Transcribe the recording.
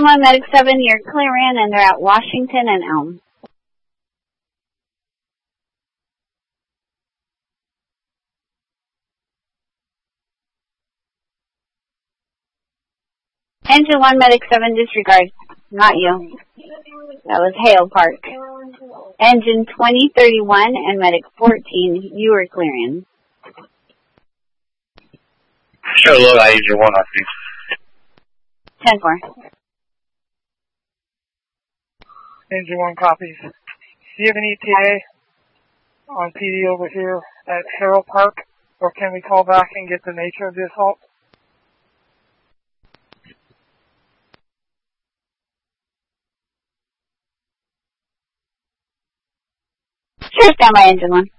1, Medic 7, you're clear in, and they're at Washington and Elm. Engine 1, Medic 7, disregard. Not you. That was Hale Park. Engine 2031 and Medic 14, you are clearing. Sure, low Engine 1, I think. 10-4. Engine 1 copies. Do you have an ETA on PD over here at Hale Park, or can we call back and get the nature of the assault? Sure, stand by, Engine 1.